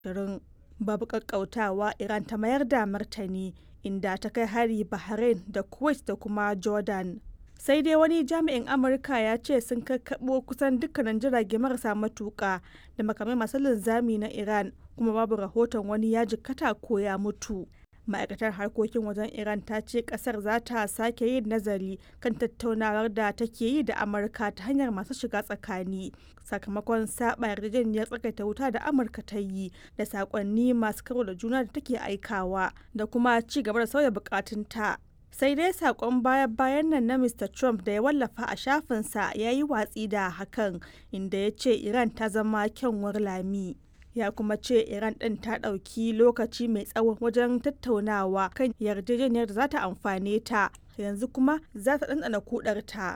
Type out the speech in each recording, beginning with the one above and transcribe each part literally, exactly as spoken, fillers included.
Shirin babu ƙaƙƙautawa Iran ta mayar da martani inda ta kai hari Bahrain da Kuwait da kuma Jordan. Sai dai wani jami'in Amurka ya ce sun kakkaɓo kusan dukkanin jirage marasa matuƙa da makamai masu linzami na Iran kuma babu rahoton wani ya jikkata ko ya mutu. Ma'aikatar harkokin wajen Iran ta ce kasar za ta sake yin nazari kan tattaunawar da take yi da Amurka ta hanyar masu shiga tsakani sakamakon saba yarjejeniyar tsagaita wuta da Amurka ta yi da sakonni masu karo da juna da take aikawa da kuma ci gaba da sauya bukatunta. Sai dai sakon baya-bayan nan na Mister Trump da ya wallafa a shafinsa ya yi watsi da hakan inda ya ce Iran ta zama kyanwar lami. Ya kuma ce Iran ɗin ta ɗauki lokaci mai tsawo wajen tattaunawa kan yarjejeniyar da za ta amfane ta, yanzu kuma za ta ɗanɗana kudarta.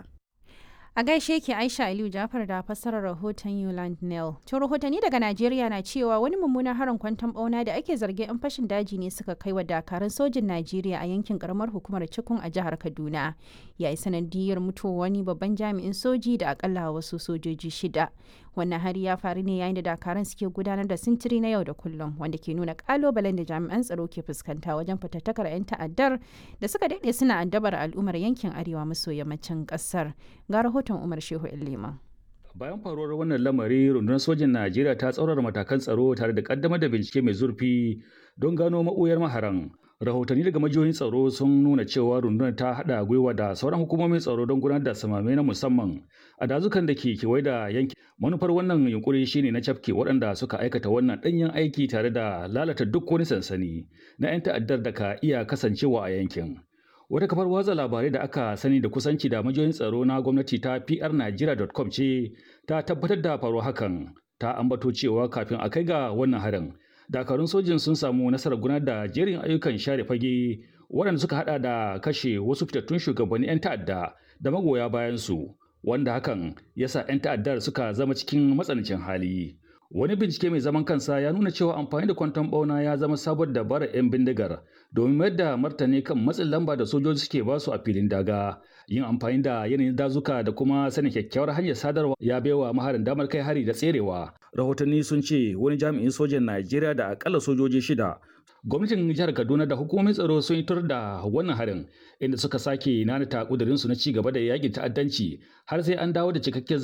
A gaishe ki Aisha Aliyu Jafar da fassarar rahoton Yuland Neil. To rahotanni daga Najeriya na cewa wani mummunan harin kwanton bauna da ake zargin 'yan fashin daji ne suka kai wa dakarun sojin Najeriya a yankin karamar hukumar Cikun a jihar Kaduna. Ya yi sanadiyar mutuwar wani babban jami'in soji da akalla wasu sojoji shida. Wannan hari ya faru ne yayin da dakarun suke gudanar da sintiri na yau da kullum wanda ke nuna kalubalen da jami'an tsaro ke fuskanta wajen fitattakar 'yan ta'addar da suka daɗe suna addabar al'ummar yankin arewa maso yammacin ƙasar. Ga rahoton Umar Shehu Illima. Bayan faruwar wannan lamari, rundunar sojin Najeriya ta tsaurara matakan tsaro tare da kaddamar da bincike mai zurfi don gano maɓoyar maharan. Rahotanni daga majiyoyin tsaro sun nuna cewa rundunar ta haɗa gwiwa da sauran hukumomin tsaro don gudanar da samame na musamman a dazukan da ke kewaye da yankin. Manufar wannan yunkuri shine na cafke waɗanda suka aikata wannan ɗanyen aiki tare da lalata duk wani sansani na 'yan ta'addar da ka iya kasancewa a yankin. Wata kafar watsa labarai da aka sani da kusanci da majiyoyin tsaro na gwamnati ta p r nigeria dot com ce ta tabbatar da faruwar hakan. Ta ambato cewa kafin a kai ga wannan harin, dakarun sojin sun samu nasarar gudanar da jerin ayyukan share fage waɗanda suka hada da kashe wasu fitattun shugabanni 'yan ta'adda da magoya bayansu, wanda hakan ya sa 'yan ta'addar suka zama cikin matsanancin hali. Wani bincike mai zaman kansa ya nuna cewa amfani da kwanton bauna ya zama sabon dabarar 'yan bindigar domin mayar da martani kan matsin lamba da sojoji suke basu a filin daga. Yin amfani da yanayin dazuka da kuma sanin kyakkyawar hanyar sadarwa ya baiwa maharin damar kai hari da tserewa. Rahotanni sun ce wani jami'in sojan Najeriya da akalla sojoji shida. Gwamnatin jihar Kaduna da hukumomin tsaro sun yi tur da wannan harin inda suka sake nanata kudurinsu na ci gaba da yakin ta'addanci har sai an dawo da cikakken